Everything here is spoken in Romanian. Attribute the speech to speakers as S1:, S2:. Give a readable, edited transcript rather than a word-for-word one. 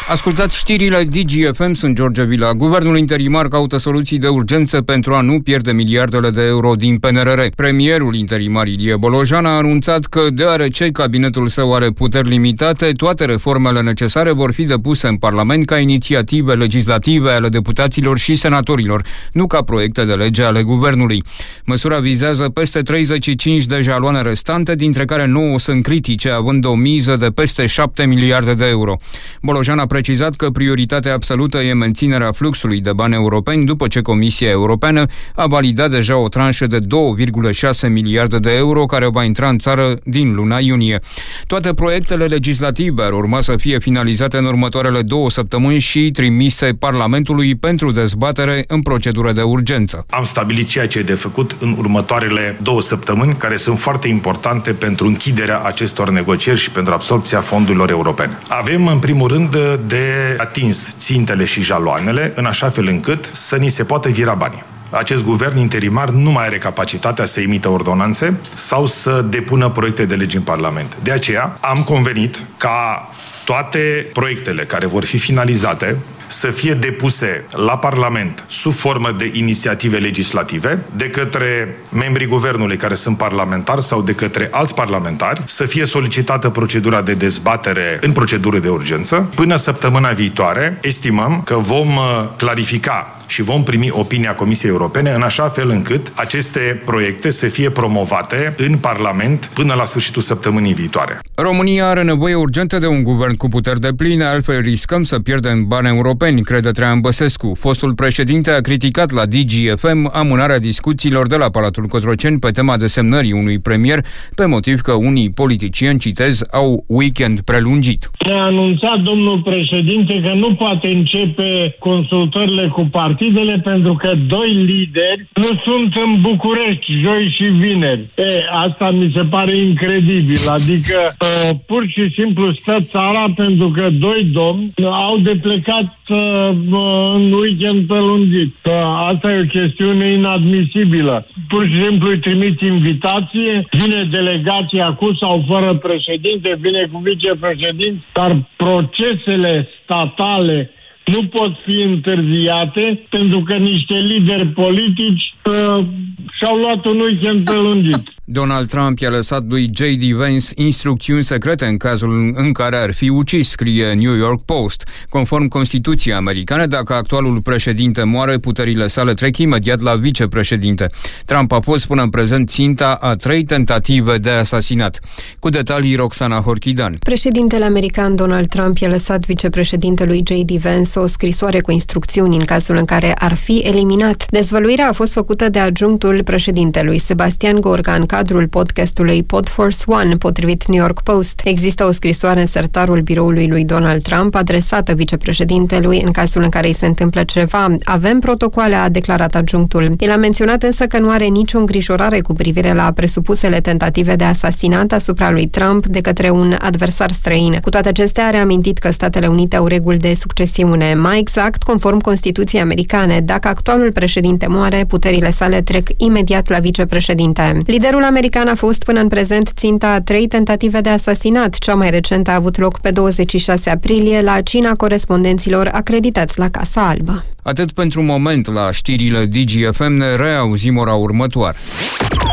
S1: Ascultați știrile DGFM, sunt George Vila. Guvernul interimar caută soluții de urgență pentru a nu pierde miliardele de euro din PNRR. Premierul interimar Ilie Bolojan a anunțat că, deoarece cabinetul său are puteri limitate, toate reformele necesare vor fi depuse în Parlament ca inițiative legislative ale deputaților și senatorilor, nu ca proiecte de lege ale guvernului. Măsura vizează peste 35 de jaloane restante, dintre care 9 sunt critice, având o miză de peste 7 miliarde de euro. Bolojan a precizat că prioritatea absolută e menținerea fluxului de bani europeni după ce Comisia Europeană a validat deja o tranșă de 2,6 miliarde de euro care va intra în țară din luna iunie. Toate proiectele legislative ar urma să fie finalizate în următoarele 2 săptămâni și trimise Parlamentului pentru dezbatere în procedură de urgență.
S2: Am stabilit ceea ce e de făcut în următoarele 2 săptămâni, care sunt foarte importante pentru închiderea acestor negocieri și pentru absorbția fondurilor europene. Avem, în primul rând, de atins țintele și jaloanele, în așa fel încât să ni se poată vira banii. Acest guvern interimar nu mai are capacitatea să emită ordonanțe sau să depună proiecte de legi în Parlament. De aceea am convenit ca toate proiectele care vor fi finalizate să fie depuse la Parlament sub formă de inițiative legislative de către membrii guvernului care sunt parlamentari sau de către alți parlamentari, să fie solicitată procedura de dezbatere în procedură de urgență. Până săptămâna viitoare, estimăm că vom clarifica și vom primi opinia Comisiei Europene în așa fel încât aceste proiecte să fie promovate în Parlament până la sfârșitul săptămânii viitoare.
S1: România are nevoie urgentă de un guvern cu puteri depline, altfel riscăm să pierdem bani europeni, crede Traian Băsescu. Fostul președinte a criticat la DGFM amânarea discuțiilor de la Palatul Cotroceni pe tema desemnării unui premier, pe motiv că unii politicieni, citez, au weekend prelungit.
S3: Ne-a anunțat domnul președinte că nu poate începe consultările cu partidele pentru că 2 lideri nu sunt în București joi și vineri. Asta mi se pare incredibil. Adică pur și simplu stă țara pentru că 2 domni au de plecat în weekend prelungit. Asta e o chestiune inadmisibilă. Pur și simplu îi trimiți invitație, vine delegația cu sau fără președinte, vine cu vicepreședinte, dar procesele statale nu pot fi întârziate pentru că niște lideri politici și-au luat un weekend prelungit.
S1: Donald Trump i-a lăsat lui J.D. Vance instrucțiuni secrete în cazul în care ar fi ucis, scrie New York Post. Conform Constituției americane, dacă actualul președinte moare, puterile sale trec imediat la vicepreședinte. Trump a fost până în prezent ținta a 3 tentative de asasinat. Cu detalii, Roxana Horchidan.
S4: Președintele american Donald Trump i-a lăsat vicepreședintelui J.D. Vance o scrisoare cu instrucțiuni în cazul în care ar fi eliminat. Dezvăluirea a fost făcută de adjunctul președintelui Sebastian Gorka în cadrul podcastului Podforce One, potrivit New York Post. Există o scrisoare în sertarul biroului lui Donald Trump adresată vicepreședintelui în cazul în care îi se întâmplă ceva. Avem protocoale, a declarat adjunctul. El a menționat însă că nu are nicio îngrijorare cu privire la presupusele tentative de asasinat asupra lui Trump de către un adversar străin. Cu toate acestea, a reamintit că Statele Unite au reguli de succesiune. Mai exact, conform Constituției americane, dacă actualul președinte moare, puterile sale trec imediat la vicepreședinte. Liderul american a fost până în prezent ținta a 3 tentative de asasinat. Cea mai recentă a avut loc pe 26 aprilie la cina corespondenților acreditați la Casa Albă.
S1: Atât pentru moment la știrile DGFM, ne reauzim ora următoare.